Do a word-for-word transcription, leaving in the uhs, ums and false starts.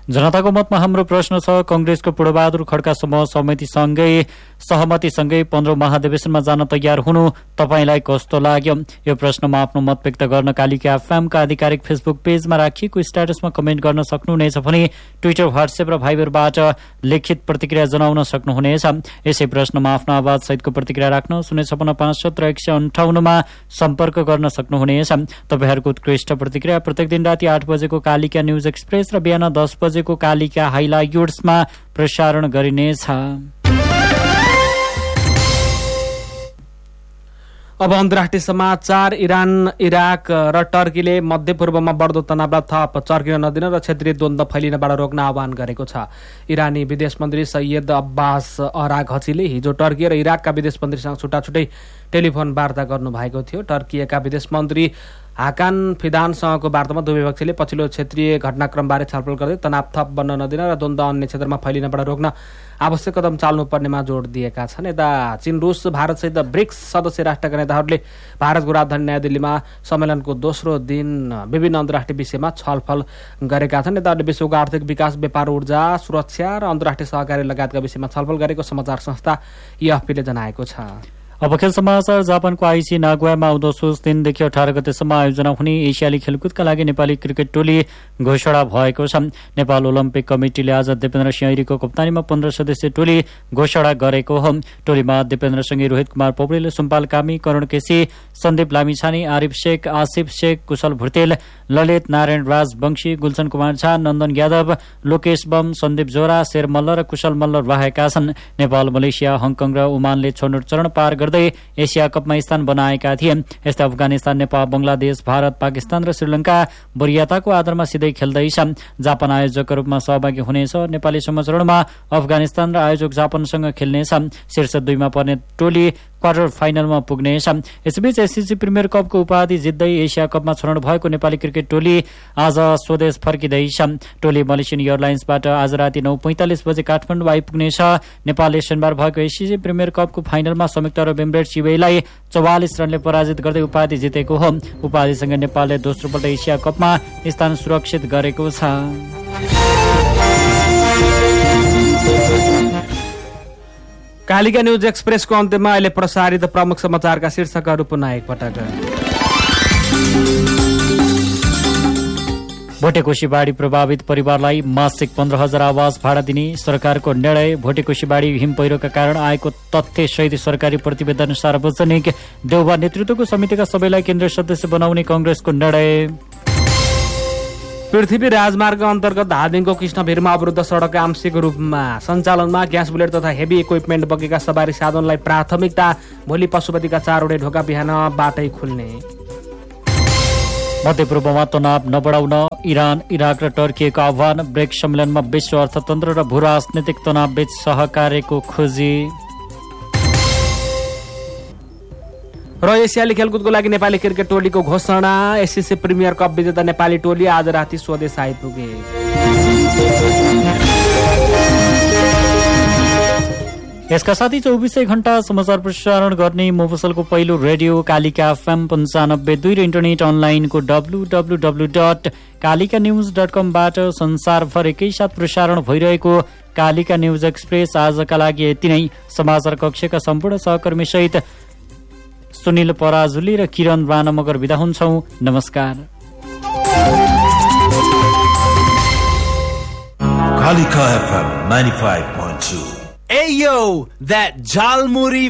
जनताको मतमा हाम्रो प्रश्न छ, कंग्रेसको पूर्णबहादुर खड्का समूह समितिसँगै सहमतिसँगै पन्ध्र महाधिवेशनमा जान तयार हुनु तपाईँलाई कस्तो लाग्यो? यो प्रश्नमा आफ्नो मत व्यक्त गर्न कालिका एफएमका आधिकारिक फेसबुक पेजमा राखिएको स्ट्याटसमा कमेन्ट गर्न सक्नुहुनेछ भने ट्विटर, व्हाट्सएप र भाइबरबाट लिखित प्रतिक्रिया जनाउन सक्नुहुनेछ। यसै प्रश्नमा आफ्नो आवाज सहितको प्रतिक्रिया राख्न शून्य छपन्न पाँच सत्र एक सय अन्ठाउन्नमा सम्पर्क गर्न सक्नुहुनेछ। तपाईँहरूको उत्कृष्ट प्रतिक्रिया प्रत्येक दिन राति आठ बजेको कालिका न्युज एक्सप्रेस र बिहान दस बजेको कालिका हाइलाइट्समा प्रसारण गरिनेछ। अब अन्तर्राष्ट्रिय समाचार। इरान, इराक र टर्कीले मध्यपूर्वमा बढ्दो तनावलाई थप चर्किन नदिन र क्षेत्रीय द्वन्द्व फैलिनबाट रोक्न आह्वान गरेको छ। इरानी विदेश मन्त्री सैयद अब्बास अराघचीले हिजो टर्की र इराकका विदेश मन्त्रीसँग छुट्टा छुट्टै टेलिफोन वार्ता गर्नुभएको थियो। टर्कीका विदेश मन्त्री हाकान फिदानसँगको वार्तामा दुवै पक्षले पछिल्लो क्षेत्रीय घटनाक्रमबारे छलफल गर्दै तनाव थप बन्न नदिन र द्वन्द्व अन्य क्षेत्रमा फैलिनबाट रोक्न आवश्यक कदम चाल्नुपर्नेमा जोड दिएका छन्। यता चीन, रुस, भारतसहित ब्रिक्स सदस्य राष्ट्रका नेताहरूले भारतको राजधानी नयाँ दिल्लीमा सम्मेलनको दोस्रो दिन विभिन्न अन्तर्राष्ट्रिय विषयमा छलफल गरेका छन्। नेताहरूले विश्वको आर्थिक विकास, व्यापार, ऊर्जा, सुरक्षा र अन्तर्राष्ट्रिय सहकारी लगायतका विषयमा छलफल गरेको समाचार संस्था एएफपीले जनाएको छ। अब खेल समाचार। जापानको आइसी नागोयामा आउँदो सोच तीनदेखि अठार गतेसम्म आयोजना हुने एसियाली खेलकुदका लागि नेपाली क्रिकेट टोली घोषणा भएको छ। नेपाल ओलम्पिक कमिटिले आज दिपेन्द्र सिंह ऐरीको कप्तानीमा पन्ध्र सदस्यीय टोली घोषणा गरेको हो। टोलीमा दिपेन्द्र सिंह, रोहित कुमार पौडेल, सुम्पाल कामी, करुण केसी, सन्दीप लामिछाने, आरिफ शेख, आसिफ शेख, कुशल भुर्तेल, ललित नारायण राजवंशी, गुलशन कुमार झा, नन्दन यादव, लोकेश बम, सन्दीप जोरा, शेर मल्ल र कुशल मल्ल रहेका छन्। नेपाल, मलेसिया, हङकङ र ओमानले छनौट चरण पार गर्दै एसिया कपमा स्थान बनाएका थिए। यस्तै अफगानिस्तान, नेपाल, बंगलादेश, भारत, पाकिस्तान र श्रीलंका वरियताको आधारमा सिधै खेल्दैछ। जापान आयोजकका रूपमा सहभागी हुनेछ। नेपाली समचरणमा अफगानिस्तान र आयोजक जापानसँग खेल्नेछ। शीर्ष दुईमा पर्ने टोली क्वार्टर फाइनलमा पुग्नेछ। यसैबीच एससीसी प्रिमियर कपको उपाधि जित्दै एसिया कपमा छनौट भएको नेपाली क्रिकेट टोली आज स्वदेश फर्किँदैछ। टोली मलेसियन एयरलाइन्सबाट आज राति नौ पैंतालिस बजे काठमाडौँ आइपुग्नेछ। नेपालले शनिबार भएको एससीसी प्रिमियर कपको फाइनलमा संयुक्त अरब एमिरेट्स युएईलाई चौवालिस रनले पराजित गर्दै उपाधि जितेको हो। उपाधिसँगै नेपालले दोस्रोपल्ट एसिया कपमा स्थान सुरक्षित गरेको छ। कालिका न्युज एक्सप्रेसको अन्त्यमा अहिले प्रसारित प्रमुख समाचारका शीर्षकहरू पुनः एकपटक। भोटेकोशीबाढी प्रभावित परिवारलाई मासिक पन्ध्र हजार आवास भाडा दिने सरकारको निर्णय। भोटेकोशीबाढी हिम पहिरोका कारण आएको तथ्य सहित सरकारी प्रतिवेदन सार्वजनिक। देउबा नेतृत्वको समितिका सबैलाई केन्द्रीय सदस्य बनाउने कंग्रेसको निर्णय। पृथ्वी राजमार्ग अन्तर्गत धादिङको कृष्णभिरमा अवरुद्ध सडक आंशिक रूपमा सञ्चालनमा। ग्यास बुलेट तथा हेभी इक्विपमेन्ट बोकेका सवारी साधनलाई प्राथमिकता। भोलि पशुपतिका चारवटै ढोका बिहानबाटै खुल्ने। मध्यपूर्वमा तनाव नबढाउन इरान, इराक र टर्कीको आह्वान। ब्रेक सम्मेलनमा विश्व अर्थतन्त्र र भूराजनैतिक तनावबीच सहकार्यको खोजी। र एसियाली खेलकुदको लागि नेपाली क्रिकेट टोलीको घोषणा। एससीसी प्रिमियर कप विजेता नेपाली टोली आज राति स्वदेश आइपुगे। यसका साथै चौबिसै घण्टा समाचार प्रसारण गर्ने मोफसलको पहिलो रेडियो कालिका एफएम पन्चानब्बे दुई र इन्टरनेट अनलाइनको W W W dot Kalika news dot कमबाट संसारभर एकैसाथ प्रसारण भइरहेको कालिका न्युज एक्सप्रेस आजका लागि यति नै। समाचार कक्षका सम्पूर्ण सहकर्मी सहित सुनिल पराजुली र किरण राणा मगर बिदा हुन्छौं। नमस्कार। Kalika F M ninety-five point two. Hey yo, that Jalmuri